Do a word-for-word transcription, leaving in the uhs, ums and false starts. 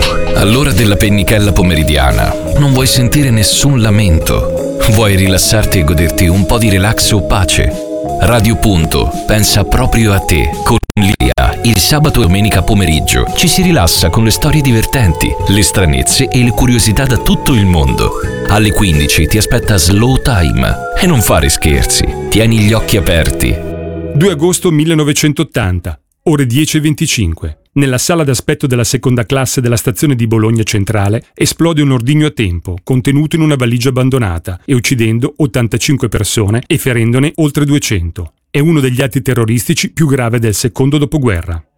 All'ora della pennichella pomeridiana non vuoi sentire nessun lamento. Vuoi rilassarti e goderti un po' di relax o pace? Radio Punto pensa proprio a te. Con Lilia, il sabato e domenica pomeriggio ci si rilassa con le storie divertenti, le stranezze e le curiosità da tutto il mondo. Alle quindici ti aspetta Slow Time. E non fare scherzi, tieni gli occhi aperti. due agosto millenovecentottanta, ore dieci e venticinque. Nella sala d'aspetto della seconda classe della stazione di Bologna Centrale esplode un ordigno a tempo, contenuto in una valigia abbandonata e uccidendo ottantacinque persone e ferendone oltre duecento. È uno degli atti terroristici più gravi del secondo dopoguerra.